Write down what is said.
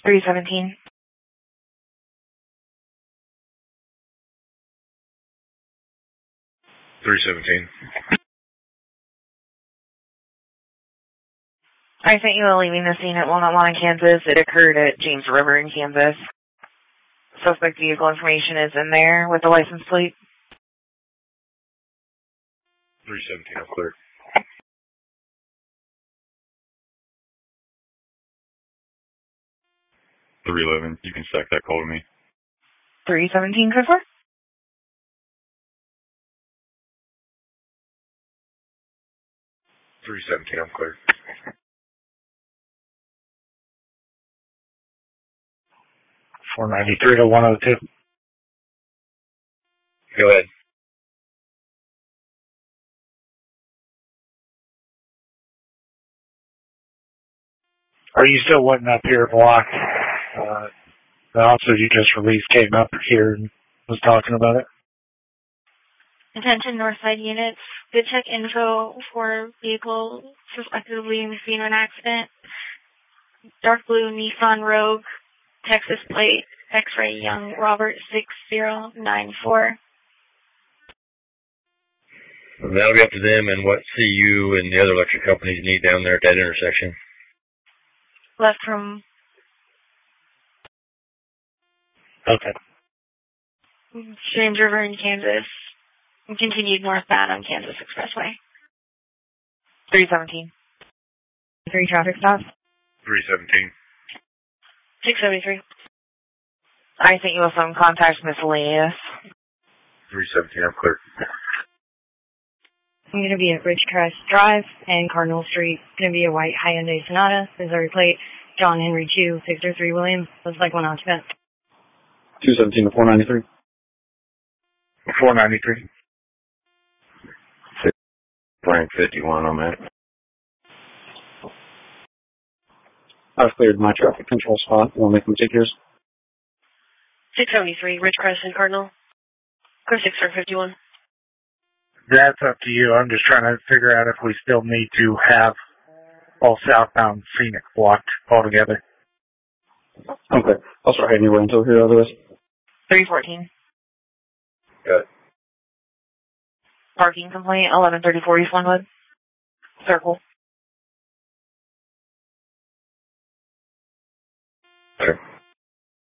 317. 317. I sent you a leaving the scene at Walnut Lawn in Kansas. It occurred at James River in Kansas. Suspect vehicle information is in there with the license plate. 317, I'm clear. 311, you can stack that call to me. 317, Christopher? 317, I'm clear. 493 to 102. Go ahead. Are you still waiting up here blocked? The officer you just released came up here and was talking about it. Attention Northside units. Good check info for vehicle suspected leaving the scene of an accident. Dark blue Nissan Rogue, Texas plate, X-ray Young Robert 6094. That'll be up to them and what CU and the other electric companies need down there at that intersection. Left from James River in Kansas and continued northbound on Kansas Expressway. 317. 3 traffic stops. 317. 673. I sent you a phone contact miscellaneous. 317, I'm clear. I'm going to be at Ridgecrest Drive and Cardinal Street. It's going to be a white Hyundai Sonata, Missouri plate, John Henry Chu, Victor 3 Williams. Looks like one occupant. 217 to 493. 493. Frank 51 on that. I've cleared my traffic control spot. You want to make them take yours? 673, Ridgecrest and Cardinal. Clear 651. That's up to you. I'm just trying to figure out if we still need to have all southbound scenic blocked altogether. Okay. I'll start heading your way until here otherwise. 314. Good. Parking complaint, 1134 East Linwood. Circle. Sure.